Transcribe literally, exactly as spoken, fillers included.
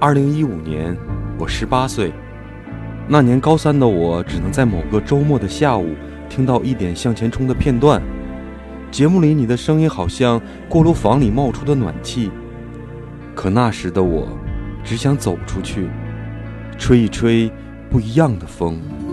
二零一五年，我十八岁。那年高三的我，只能在某个周末的下午听到一点向前冲的片段。节目里你的声音好像锅炉房里冒出的暖气，可那时的我，只想走出去，吹一吹不一样的风。